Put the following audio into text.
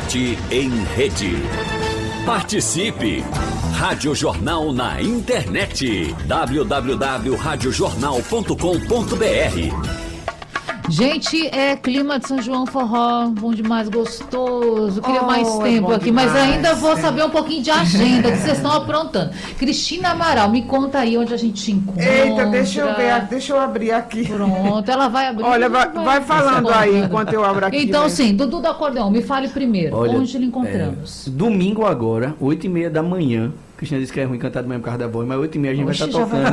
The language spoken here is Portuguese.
Debate em rede. Participe! Rádio Jornal na internet. www.radiojornal.com.br. Gente, é clima de São João Forró, bom demais, gostoso. Queria mais tempo aqui, mas ainda vou saber um pouquinho de agenda que vocês estão aprontando. Cristina Amaral, me conta aí onde a gente se encontra. Eita, deixa eu ver, deixa eu abrir aqui. Pronto, ela vai abrir. Olha, vai falando aí enquanto eu abro aqui. Então, né? sim, Dudu do Acordeão, me fale primeiro. Olha, onde lhe encontramos? Domingo agora, 8h30 da manhã. Cristina disse que é ruim cantar de manhã por causa da voz, mas 8h30 a gente vai estar tocando.